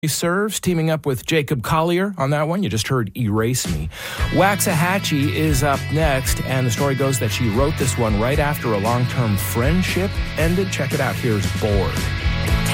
Serves, teaming up with Jacob Collier on that one. You just heard Erase Me. Waxahachie is up next, and the story goes that she wrote this one right after a long-term friendship ended. Check it out. Here's Bored.